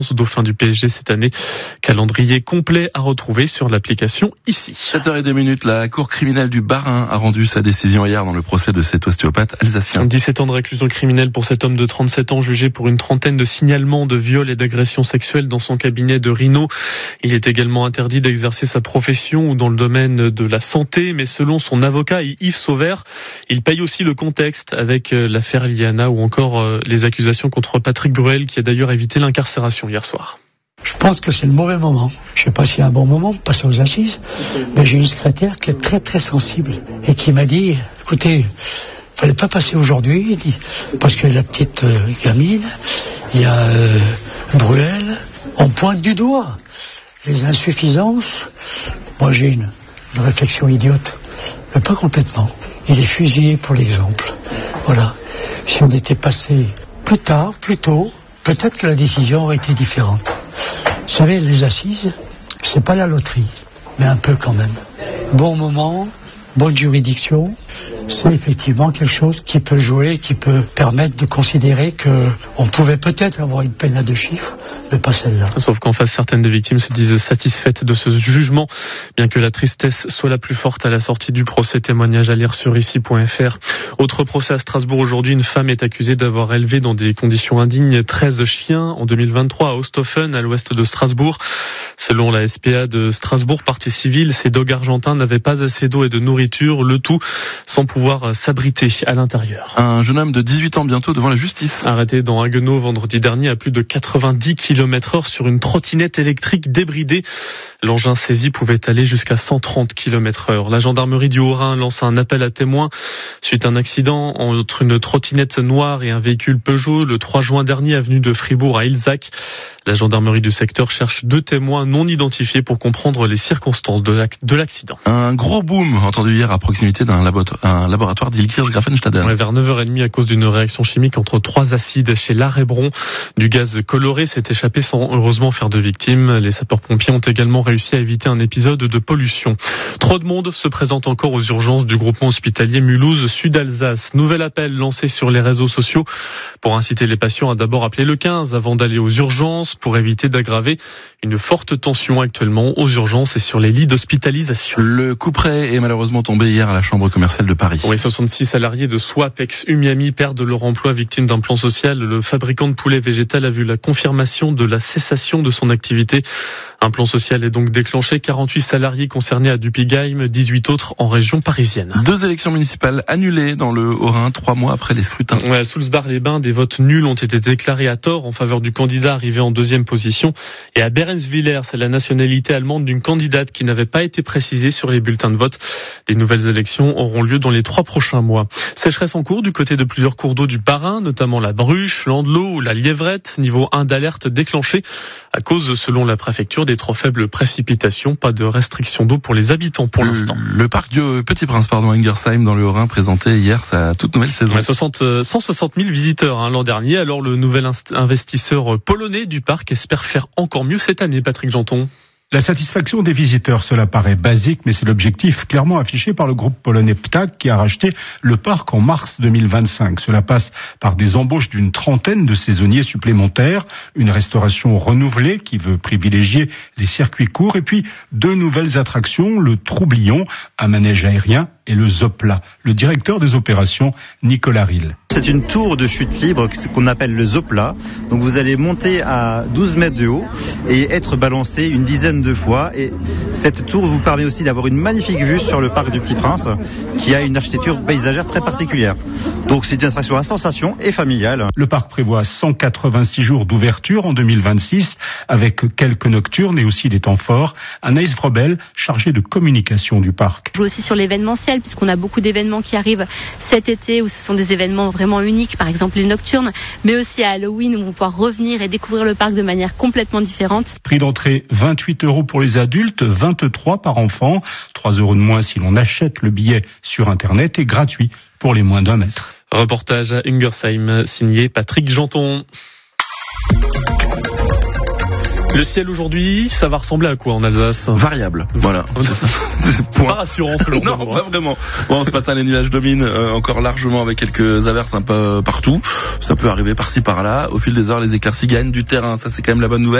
Dauphin du PSG cette année. Calendrier complet à retrouver sur l'application ici. 7h02, la Cour criminelle du Bas-Rhin a rendu sa décision hier dans le procès de cet ostéopathe alsacien. 17 ans de réclusion criminelle pour cet homme de 37 ans jugé pour une trentaine de signalements de viols et d'agressions sexuelles dans son cabinet de Rhino. Il est également interdit d'exercer sa profession ou dans le domaine de la santé, mais selon son avocat Yves Sauvert, il paye aussi le contexte avec l'affaire Liana ou encore les accusations contre Patrick Bruel qui a d'ailleurs évité l'incarcération hier soir. Je pense que c'est le mauvais moment. Je ne sais pas s'il y a un bon moment pour passer aux assises, mais j'ai une secrétaire qui est très très sensible et qui m'a dit, écoutez, il ne fallait pas passer aujourd'hui, parce que la petite gamine, il y a Bruel, on pointe du doigt les insuffisances. Moi j'ai une réflexion idiote, mais pas complètement. Il est fusillé pour l'exemple. Voilà. Si on était passé plus tard, plus tôt, peut-être que la décision aurait été différente. Vous savez, les assises, c'est pas la loterie, mais un peu quand même. Bon moment, bonne juridiction, c'est effectivement quelque chose qui peut jouer, qui peut permettre de considérer qu'on pouvait peut-être avoir une peine à 2 chiffres, mais pas celle-là. Sauf qu'en face, certaines des victimes se disent satisfaites de ce jugement, bien que la tristesse soit la plus forte à la sortie du procès. Témoignage à lire sur ici.fr. Autre procès à Strasbourg aujourd'hui, une femme est accusée d'avoir élevé dans des conditions indignes 13 chiens en 2023 à Osthofen, à l'ouest de Strasbourg. Selon la SPA de Strasbourg, partie civile, ces dogs argentins n'avaient pas assez d'eau et de nourriture, le tout sans pouvoir s'abriter à l'intérieur. Un jeune homme de 18 ans bientôt devant la justice. Arrêté dans Haguenau vendredi dernier à plus de 90 km/h sur une trottinette électrique débridée. L'engin saisi pouvait aller jusqu'à 130 km/h. La gendarmerie du Haut-Rhin lance un appel à témoins suite à un accident entre une trottinette noire et un véhicule Peugeot le 3 juin dernier avenue de Fribourg à Ilzac. La gendarmerie du secteur cherche 2 témoins non identifiés pour comprendre les circonstances de l'accident. Un gros boom entendu hier à proximité d'un laboratoire d'Illkirch-Grafenstaden. Vers 9h30 à cause d'une réaction chimique entre 3 acides chez l'Arébron. Du gaz coloré s'est échappé sans heureusement faire de victimes. Les sapeurs-pompiers ont également réussi à éviter un épisode de pollution. Trop de monde se présente encore aux urgences du groupement hospitalier Mulhouse Sud-Alsace. Nouvel appel lancé sur les réseaux sociaux pour inciter les patients à d'abord appeler le 15 avant d'aller aux urgences, pour éviter d'aggraver une forte tension actuellement aux urgences et sur les lits d'hospitalisation. Le couperet est malheureusement tombé hier à la Chambre commerciale de Paris. Oui, 66 salariés de Swap ex-Umiami perdent leur emploi victime d'un plan social. Le fabricant de poulet végétal a vu la confirmation de la cessation de son activité. Un plan social est donc déclenché. 48 salariés concernés à Dupigheim, 18 autres en région parisienne. 2 élections municipales annulées dans le Haut-Rhin 3 mois après les scrutins. Ouais, à Soulsbar-les-Bains, des votes nuls ont été déclarés à tort en faveur du candidat arrivé en 2e position. Et à Berenswiller, c'est la nationalité allemande d'une candidate qui n'avait pas été précisée sur les bulletins de vote. Des nouvelles élections auront lieu dans les 3 prochains mois. Sécheresse en cours du côté de plusieurs cours d'eau du Bas-Rhin, notamment la Bruche, l'Andelot ou la Lièvrette. Niveau 1 d'alerte déclenché à cause, selon la préfecture, des trop faibles précipitations. Pas de restriction d'eau pour les habitants pour l'instant. Le parc du Petit Prince, à Ingersheim, dans le Haut-Rhin, présentait hier sa toute nouvelle saison. 160 000 visiteurs l'an dernier. Alors le nouvel investisseur polonais du parc espère faire encore mieux cette année, Patrick Janton. La satisfaction des visiteurs, cela paraît basique, mais c'est l'objectif clairement affiché par le groupe polonais Ptak qui a racheté le parc en mars 2025. Cela passe par des embauches d'une trentaine de saisonniers supplémentaires, une restauration renouvelée qui veut privilégier les circuits courts et puis 2 nouvelles attractions, le Troublion, un manège aérien et le Zopla. Le directeur des opérations, Nicolas Ril. C'est une tour de chute libre qu'on appelle le Zopla. Donc vous allez monter à 12 mètres de haut et être balancé une dizaine de fois. Et cette tour vous permet aussi d'avoir une magnifique vue sur le parc du Petit Prince qui a une architecture paysagère très particulière. Donc c'est une attraction à sensation et familiale. Le parc prévoit 186 jours d'ouverture en 2026 avec quelques nocturnes et aussi des temps forts. Anaïs Vrobel, chargée de communication du parc. Je joue aussi sur l'événementiel puisqu'on a beaucoup d'événements qui arrivent cet été où ce sont des événements vraiment uniques, par exemple les nocturnes, mais aussi à Halloween où on va pouvoir revenir et découvrir le parc de manière complètement différente. Prix d'entrée 28 € pour les adultes, 23 par enfant, 3 € de moins si l'on achète le billet sur Internet et gratuit pour les moins d'1 mètre. Reportage à Ingersheim signé Patrick Janton. Le ciel aujourd'hui, ça va ressembler à quoi en Alsace? Variable, voilà. C'est ça. Pas rassurant selon moi. Non, pas vraiment. Bon, ce matin, les nuages dominent encore largement avec quelques averses un peu partout. Ça peut arriver par-ci par-là. Au fil des heures, les éclaircies gagnent du terrain. Ça, c'est quand même la bonne nouvelle.